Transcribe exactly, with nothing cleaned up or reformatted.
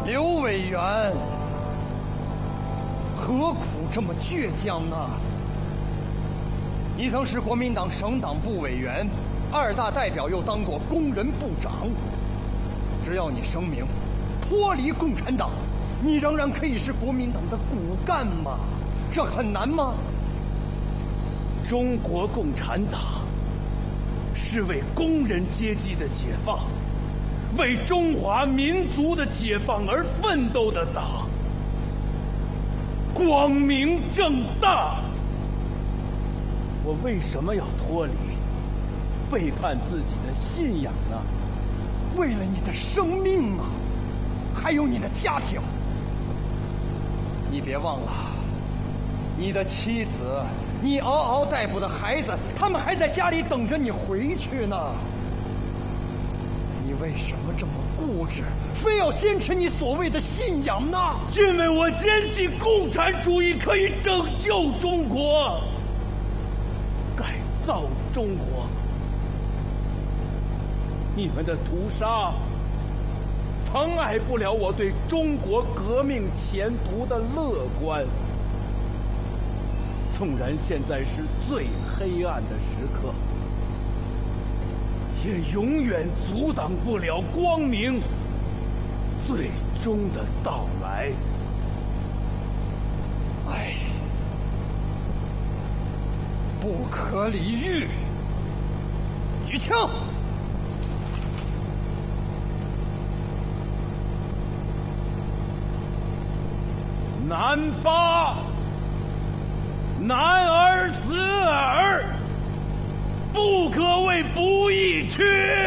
刘委员，何苦这么倔强呢？你曾是国民党省党部委员，二大代表，又当过工人部长。只要你声明脱离共产党，你仍然可以是国民党的骨干嘛？这很难吗？ 中国共产党是为工人阶级的解放，为中华民族的解放而奋斗的党，光明正大。我为什么要脱离，背叛自己的信仰呢？ 为了你的生命啊，还有你的家庭。你别忘了，你的妻子，你嗷嗷待哺的孩子，他们还在家里等着你回去呢。你为什么这么固执，非要坚持你所谓的信仰呢？ 因为我坚信共产主义可以拯救中国，改造中国。你们的屠杀妨碍不了我对中国革命前途的乐观。纵然现在是最黑暗的时刻，也永远阻挡不了光明最终的到来。 哎，不可理喻！举枪！ 南八，男儿死耳，不可谓不义屈。